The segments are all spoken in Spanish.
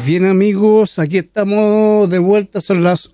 Bien, amigos, aquí estamos de vuelta, son las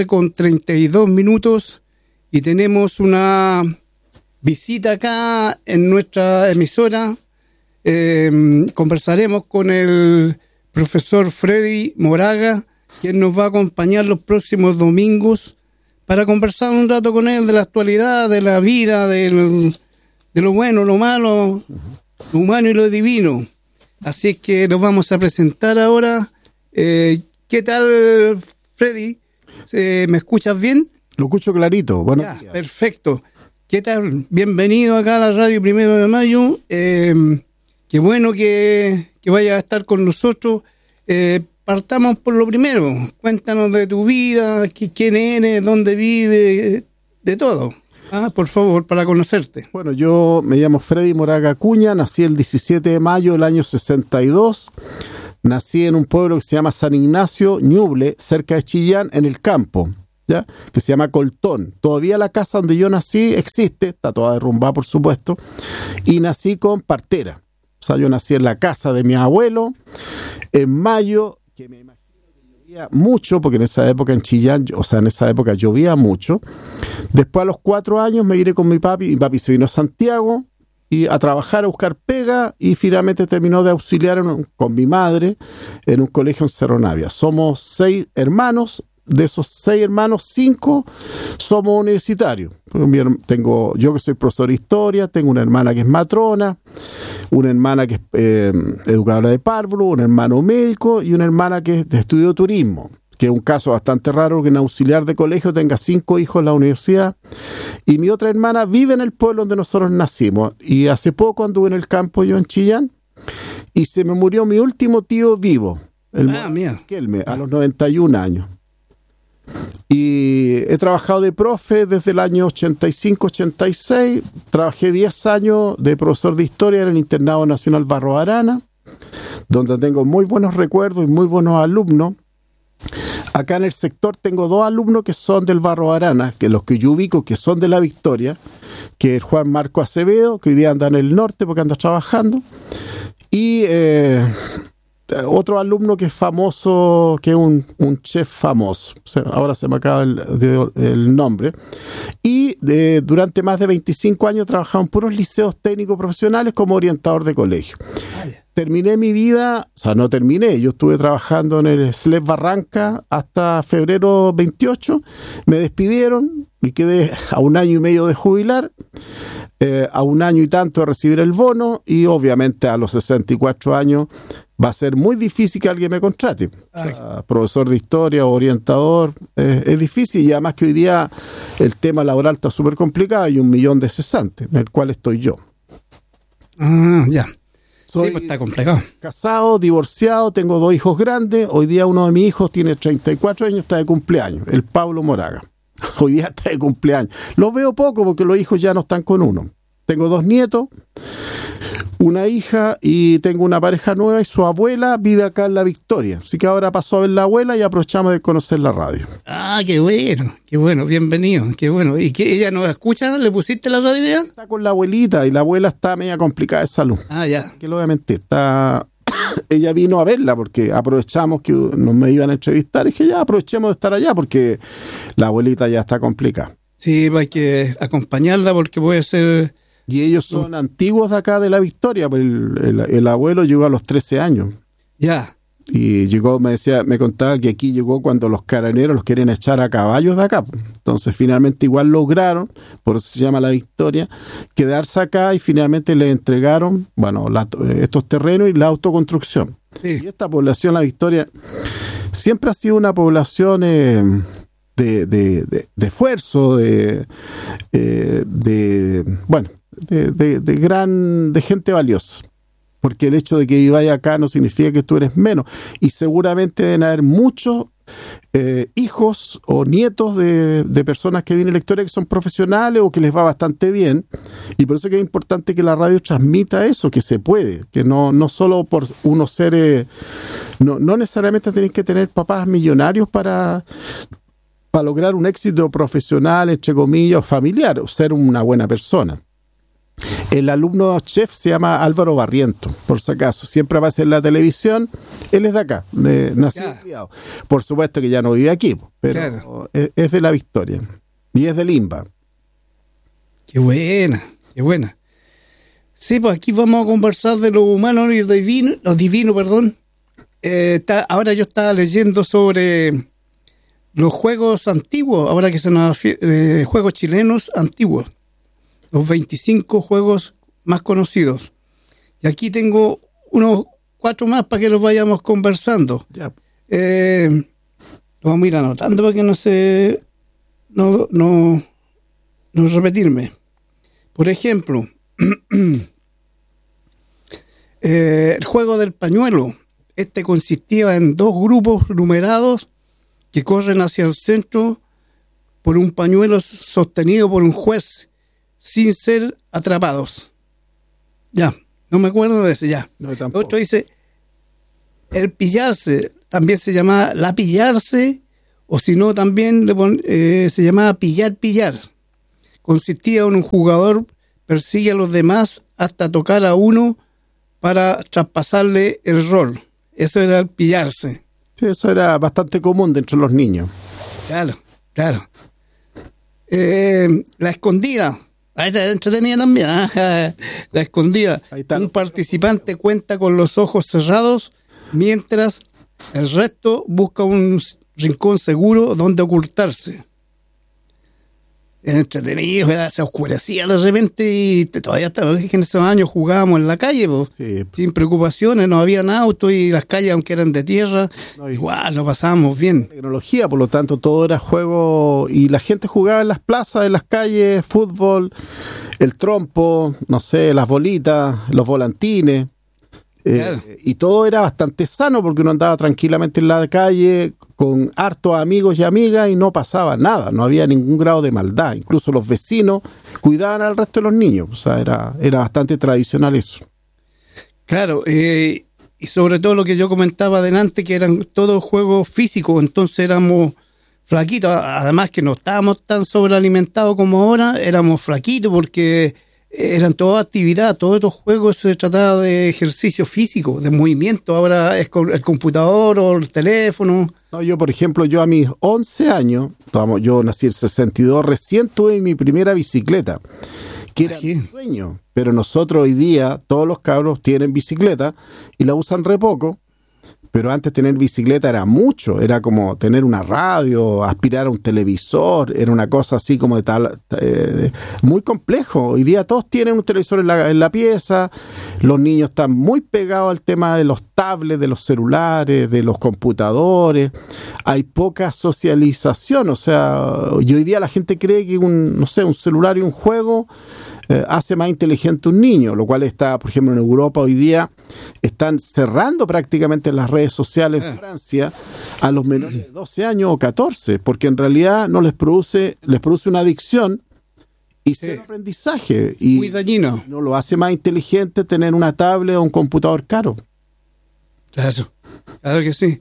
11:32 y tenemos una visita acá en nuestra emisora. Conversaremos con el profesor Freddy Moraga, quien nos va a acompañar los próximos domingos para conversar un rato con él de la actualidad, de la vida, de lo bueno, lo malo, lo humano y lo divino. Así es que nos vamos a presentar ahora. ¿Qué tal, Freddy? ¿Me escuchas bien? Lo escucho clarito. Bueno, perfecto. ¿Qué tal? Bienvenido acá a la radio 1 de Mayo. Qué bueno que vayas a estar con nosotros. Partamos por lo primero. Cuéntanos de tu vida, quién eres, dónde vives, de todo. Por favor, para conocerte. Bueno, yo me llamo Freddy Moraga Acuña, nací el 17 de mayo del año 62. Nací en un pueblo que se llama San Ignacio, Ñuble, cerca de Chillán, en el campo, ¿ya? Que se llama Coltón. Todavía la casa donde yo nací existe, está toda derrumbada, por supuesto, y nací con partera. O sea, yo nací en la casa de mi abuelo, en mayo, que me imagino que llovía mucho, porque en esa época en Chillán, en esa época llovía mucho. Después, a los 4 años, me vine con mi papi se vino a Santiago, y a trabajar, a buscar pega, y finalmente terminó de auxiliar con mi madre en un colegio en Cerro Navia. Somos 6 hermanos, de esos 6 hermanos, 5 somos universitarios. Yo que soy profesor de historia, tengo una hermana que es matrona, una hermana que es educadora de párvulo, un hermano médico y una hermana que estudió turismo, que es un caso bastante raro que un auxiliar de colegio tenga 5 hijos en la universidad. Y mi otra hermana vive en el pueblo donde nosotros nacimos. Y hace poco anduve en el campo yo en Chillán y se me murió mi último tío vivo, el Kelme, a los 91 años. Y he trabajado de profe desde el año 85-86. Trabajé 10 años de profesor de historia en el Internado Nacional Barros Arana, donde tengo muy buenos recuerdos y muy buenos alumnos. Acá en el sector tengo 2 alumnos que son del Barros Arana, que los que yo ubico que son de La Victoria, que es Juan Marco Acevedo, que hoy día anda en el norte porque anda trabajando, y otro alumno que es famoso, que es un chef famoso, ahora se me acaba el nombre, y durante más de 25 años he trabajado en puros liceos técnicos profesionales como orientador de colegio. Terminé mi vida, no terminé, yo estuve trabajando en el SLEP Barranca hasta febrero 28, me despidieron y quedé a 1 año y medio de jubilar, a 1 año y tanto de recibir el bono, y obviamente a los 64 años va a ser muy difícil que alguien me contrate. Profesor de historia o orientador es difícil, y además que hoy día el tema laboral está súper complicado, hay 1 millón de cesantes, en el cual estoy yo. Ya. Sí, pues está complicado. Casado, divorciado, tengo 2 hijos grandes. Hoy día uno de mis hijos tiene 34 años, está de cumpleaños, el Pablo Moraga. Hoy día está de cumpleaños. Lo veo poco porque los hijos ya no están con uno. Tengo 2 nietos, una hija, y tengo una pareja nueva, y su abuela vive acá en La Victoria. Así que ahora pasó a ver la abuela y aprovechamos de conocer la radio. Qué bueno, bienvenido, qué bueno. ¿Y que ella nos escucha? ¿Le pusiste la radio idea? Está con la abuelita, y la abuela está media complicada de salud. Ya. Que lo voy a mentir, ella vino a verla porque aprovechamos que me iban a entrevistar, y dije ya aprovechemos de estar allá porque la abuelita ya está complicada. Sí, hay que acompañarla porque puede ser... Y ellos son antiguos de acá de La Victoria, el abuelo llegó a los 13 años. Ya. Y llegó, me contaba que aquí llegó cuando los carabineros los querían echar a caballos de acá. Entonces finalmente igual lograron, por eso se llama La Victoria, quedarse acá, y finalmente les entregaron, estos terrenos y la autoconstrucción. Sí. Y esta población, La Victoria, siempre ha sido una población de esfuerzo, de gente valiosa. Porque el hecho de que vivas acá no significa que tú eres menos. Y seguramente deben haber muchos hijos o nietos de personas que vienen a la historia que son profesionales o que les va bastante bien. Y por eso que es importante que la radio transmita eso, que se puede. Que no solo por uno ser... no necesariamente tenés que tener papás millonarios para lograr un éxito profesional, entre comillas, o familiar, o ser una buena persona. El alumno chef se llama Álvaro Barriento, por si acaso. Siempre aparece en la televisión. Él es de acá, nació y criado. Por supuesto que ya no vive aquí, pero es de La Victoria. Y es de Limba. Qué buena, qué buena. Sí, pues aquí vamos a conversar de lo humano y lo divino, perdón. Ahora yo estaba leyendo sobre los juegos antiguos, ahora que son juegos chilenos antiguos. Los 25 juegos más conocidos. Y aquí tengo unos 4 más para que los vayamos conversando. Ya. Los vamos a ir anotando para que no repetirme. Por ejemplo, el juego del pañuelo. Este consistía en 2 grupos numerados que corren hacia el centro por un pañuelo sostenido por un juez, sin ser atrapados. Ya, no me acuerdo de ese, ya. No, tampoco. Otro dice, el pillarse, también se llamaba la pillarse, o si no, también se llamaba pillar. Consistía en un jugador persigue a los demás hasta tocar a uno para traspasarle el rol. Eso era el pillarse. Sí, eso era bastante común dentro de los niños. Claro. La escondida. Ahí está entretenida también. La escondida. Un participante cuenta con los ojos cerrados mientras el resto busca un rincón seguro donde ocultarse. Entretenido, se oscurecía de repente y todavía estaba, es que en esos años jugábamos en la calle, sí, sin preocupaciones, no habían autos y las calles, aunque eran de tierra, igual lo pasábamos bien. Tecnología, por lo tanto, todo era juego y la gente jugaba en las plazas, en las calles, fútbol, el trompo, no sé, las bolitas, los volantines. Claro. Y todo era bastante sano porque uno andaba tranquilamente en la calle con hartos amigos y amigas y no pasaba nada, no había ningún grado de maldad. Incluso los vecinos cuidaban al resto de los niños, o sea, era bastante tradicional eso. Claro, y sobre todo lo que yo comentaba adelante, que eran todos juegos físicos, entonces éramos flaquitos, además que no estábamos tan sobrealimentados como ahora, éramos flaquitos porque eran toda actividad, todos estos juegos se trataba de ejercicio físico, de movimiento, ahora es con el computador o el teléfono. No, yo, por ejemplo, a mis 11 años, yo nací en el 62, recién tuve mi primera bicicleta, que era mi sueño, pero nosotros hoy día, todos los cabros tienen bicicleta y la usan re poco. Pero antes tener bicicleta era mucho, era como tener una radio, aspirar a un televisor, era una cosa así como de tal, muy complejo. Hoy día todos tienen un televisor en la pieza, los niños están muy pegados al tema de los tablets, de los celulares, de los computadores, hay poca socialización, o sea, y hoy día la gente cree que un celular y un juego hace más inteligente un niño, lo cual está, por ejemplo, en Europa hoy día están cerrando prácticamente las redes sociales en Francia a los menores de 12 años o 14, porque en realidad no les produce una adicción y cero aprendizaje. Y muy dañino. No lo hace más inteligente tener una tablet o un computador caro. Claro que sí.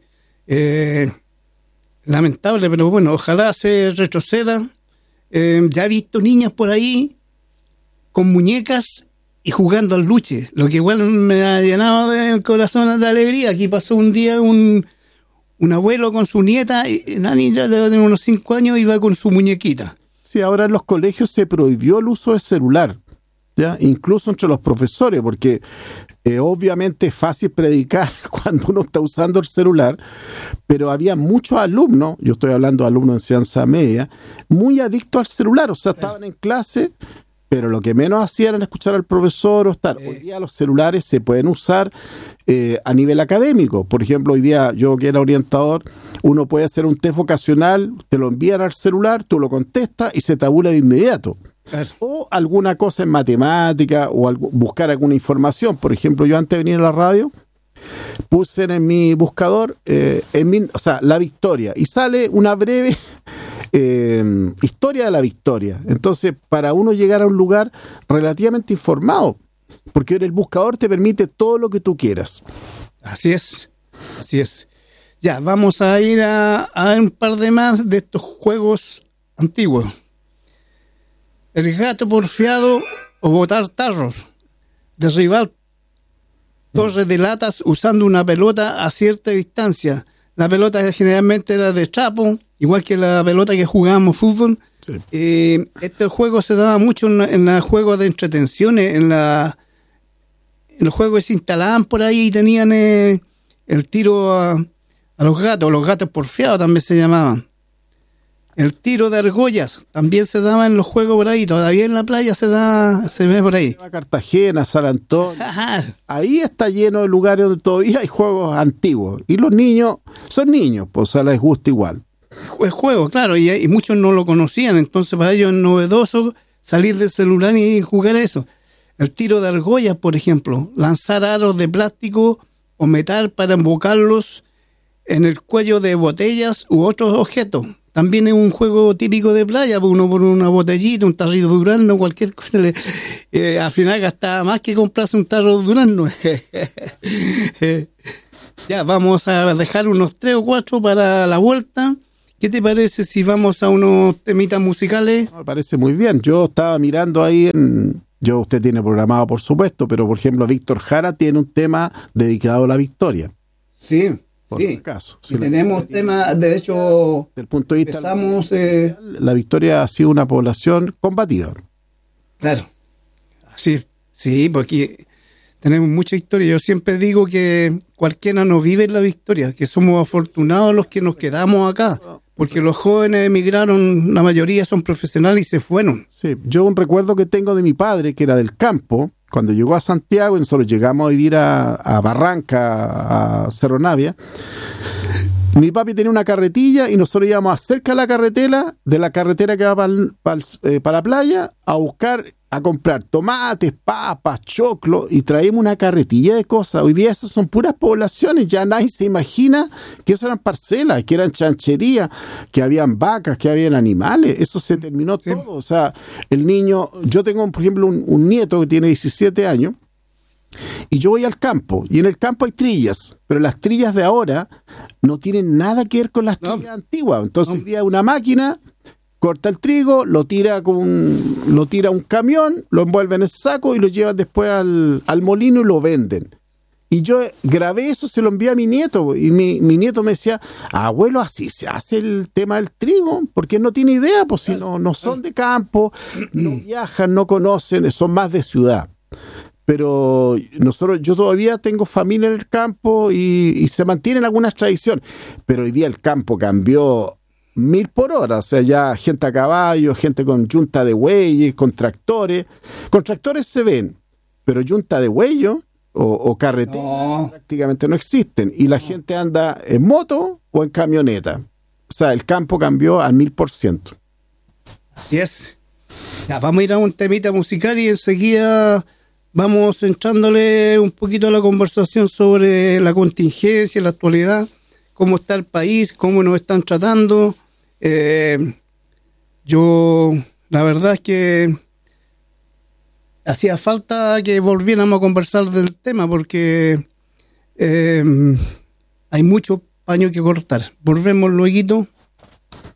Lamentable, pero bueno, ojalá se retroceda. Ya he visto niñas por ahí con muñecas y jugando al luche, lo que igual me ha llenado del corazón de alegría. Aquí pasó un día un abuelo con su nieta, la niña de unos 5 años iba con su muñequita. Sí, ahora en los colegios se prohibió el uso del celular, ¿ya? Incluso entre los profesores, porque obviamente es fácil predicar cuando uno está usando el celular, pero había muchos alumnos, yo estoy hablando de alumnos de enseñanza media, muy adictos al celular, o sea, estaban en clase, pero lo que menos hacían era escuchar al profesor o estar. Hoy día los celulares se pueden usar a nivel académico. Por ejemplo, hoy día yo que era orientador, uno puede hacer un test vocacional, te lo envían al celular, tú lo contestas y se tabula de inmediato. O alguna cosa en matemática o buscar alguna información. Por ejemplo, yo antes de venir a la radio puse en mi buscador La Victoria y sale una breve historia de la Victoria. Entonces, para uno llegar a un lugar relativamente informado, porque en el buscador te permite todo lo que tú quieras. Así es. Ya, vamos a ir a un par de más de estos juegos antiguos. El gato porfiado o botar tarros, derribar torres de latas usando una pelota a cierta distancia. La pelota generalmente era de trapo, igual que la pelota que jugábamos fútbol. Sí. Este juego se daba mucho en los juegos de entretenciones, en los juegos que se instalaban por ahí y tenían el tiro a los gatos porfiados también se llamaban. El tiro de argollas también se daba en los juegos por ahí, todavía en la playa se ve por ahí. Cartagena, San Antonio. Ajá. Ahí está lleno de lugares donde todavía hay juegos antiguos. Y los niños son niños, pues o sea, les gusta igual. Es juego, claro, y muchos no lo conocían, entonces para ellos es novedoso salir del celular y jugar eso. El tiro de argollas, por ejemplo, lanzar aros de plástico o metal para embocarlos en el cuello de botellas u otros objetos. También es un juego típico de playa, uno por una botellita, un tarrito de durazno, cualquier cosa. Al final gastaba más que comprarse un tarro de durazno. Ya, vamos a dejar unos 3 o 4 para la vuelta. ¿Qué te parece si vamos a unos temitas musicales? Me parece muy bien. Yo estaba mirando ahí usted tiene programado, por supuesto, pero por ejemplo, Víctor Jara tiene un tema dedicado a la victoria. Sí. Por sí, caso. Si tenemos temas, de hecho, desde el punto de vista empezamos, la victoria ha sido una población combativa. Claro, sí, porque tenemos mucha historia. Yo siempre digo que cualquiera no vive en la victoria, que somos afortunados los que nos quedamos acá, porque los jóvenes emigraron, la mayoría son profesionales y se fueron. Sí, yo un recuerdo que tengo de mi padre, que era del campo, cuando llegó a Santiago y nosotros llegamos a vivir a Barranca, a Cerro Navia. Mi papi tenía una carretilla y nosotros íbamos cerca de la carretera que va para la playa a comprar tomates, papas, choclo y traíamos una carretilla de cosas. Hoy día esas son puras poblaciones, ya nadie se imagina que eso eran parcelas, que eran chancherías, que habían vacas, que habían animales. Eso se terminó todo. O sea, el niño, yo tengo por ejemplo un nieto que tiene 17 años. Y yo voy al campo, y en el campo hay trillas, pero las trillas de ahora no tienen nada que ver con las trillas antiguas. Entonces, hoy día una máquina corta el trigo, lo tira a un camión, lo envuelve en el saco y lo llevan después al molino y lo venden. Y yo grabé eso, se lo envié a mi nieto, y mi nieto me decía, abuelo, así se hace el tema del trigo, porque él no tiene idea, pues si no son de campo, no viajan, no conocen, son más de ciudad. Pero yo todavía tengo familia en el campo y se mantienen algunas tradiciones. Pero hoy día el campo cambió 1000 por hora. O sea, ya gente a caballo, gente con yunta de bueyes, con tractores. Con tractores se ven, pero yunta de bueyes o carretera prácticamente no existen. Y la gente anda en moto o en camioneta. O sea, el campo cambió al 1000%. Así es. Ya, vamos a ir a un temita musical y enseguida vamos entrándole un poquito a la conversación sobre la contingencia, la actualidad, cómo está el país, cómo nos están tratando. La verdad es que hacía falta que volviéramos a conversar del tema porque hay mucho paño que cortar. Volvemos luego.